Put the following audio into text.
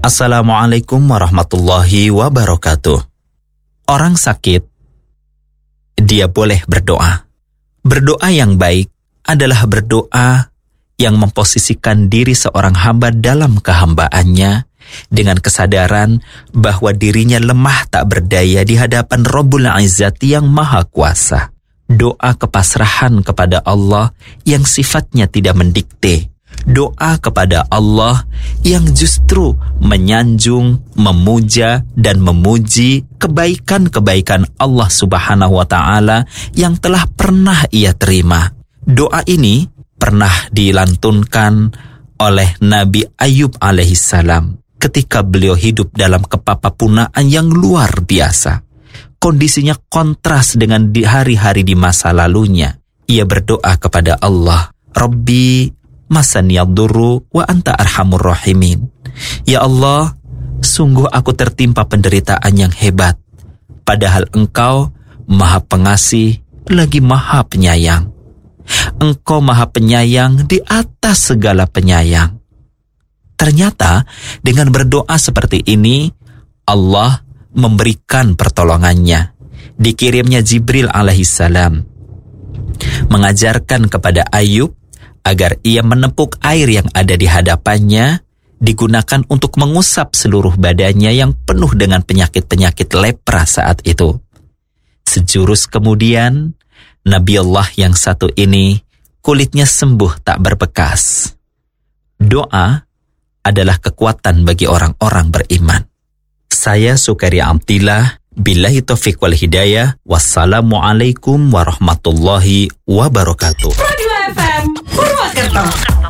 Assalamualaikum warahmatullahi wabarakatuh. Orang sakit, dia boleh berdoa. Berdoa yang baik adalah berdoa yang memposisikan diri seorang hamba dalam kehambaannya dengan kesadaran bahwa dirinya lemah tak berdaya di hadapan Rabbul Izzati yang Maha Kuasa. Doa kepasrahan kepada Allah yang sifatnya tidak mendikte. Doa kepada Allah yang justru menyanjung, memuja, dan memuji kebaikan-kebaikan Allah Subhanahu wa Ta'ala yang telah pernah ia terima. Doa ini pernah dilantunkan oleh Nabi Ayub alaihissalam ketika beliau hidup dalam kepapapunaan yang luar biasa. Kondisinya kontras dengan di hari-hari di masa lalunya. Ia berdoa kepada Allah, Rabbi masaniyadurru wa anta arhamur rahimin. Ya Allah, sungguh aku tertimpa penderitaan yang hebat, padahal Engkau Maha Pengasih lagi Maha Penyayang. Engkau Maha Penyayang di atas segala penyayang. Ternyata dengan berdoa seperti ini, Allah memberikan pertolongannya. Dikirimnya Jibril alaihissalam mengajarkan kepada Ayub agar ia menepuk air yang ada di hadapannya, digunakan untuk mengusap seluruh badannya yang penuh dengan penyakit-penyakit lepra saat itu. Sejurus kemudian, Nabi Allah yang satu ini kulitnya sembuh tak berbekas. Doa adalah kekuatan bagi orang-orang beriman. Saya Sukaria Amtillah, billahi taufiq wal hidayah. Wassalamualaikum warahmatullahi wabarakatuh. Radio FM Purwokerto.